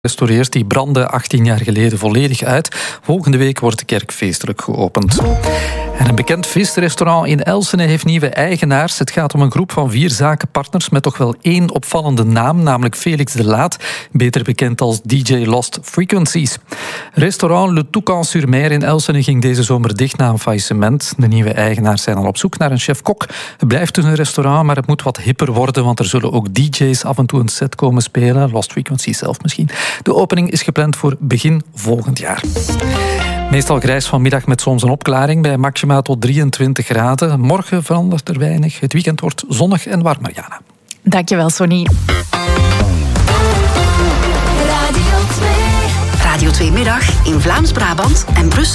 Restaureert, die brandde 18 jaar geleden volledig uit. Volgende week wordt de kerk feestelijk geopend. En een bekend visrestaurant in Elsene heeft nieuwe eigenaars. Het gaat om een groep van 4 zakenpartners met toch wel 1 opvallende naam, namelijk Felix de Laat, beter bekend als DJ Lost Frequencies. Restaurant Le Toucan-sur-Mer in Elsene ging deze zomer dicht na een faillissement. De nieuwe eigenaars zijn al op zoek naar een chef-kok. Het blijft dus een restaurant, maar het moet wat hipper worden, want er zullen ook DJ's af en toe een set komen spelen. Lost Frequencies zelf misschien. De opening is gepland voor begin volgend jaar. Meestal grijs vanmiddag met soms een opklaring bij maxima tot 23 graden. Morgen verandert er weinig. Het weekend wordt zonnig en warm, Mariana. Dankjewel, Sonny. Radio 2 Middag in Vlaams-Brabant en Brussel.